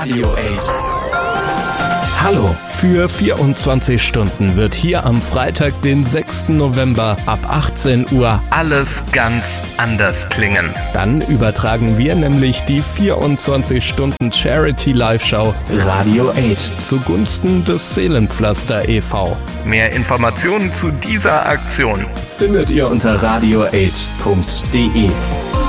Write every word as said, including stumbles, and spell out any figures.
Radio acht. Hallo. Für vierundzwanzig Stunden wird hier am Freitag, den sechsten November ab achtzehn Uhr alles ganz anders klingen. Dann übertragen wir nämlich die vierundzwanzig Stunden Charity Live-Show Radio acht zugunsten des Seelenpflaster e V Mehr Informationen zu dieser Aktion findet ihr unter radio acht punkt de.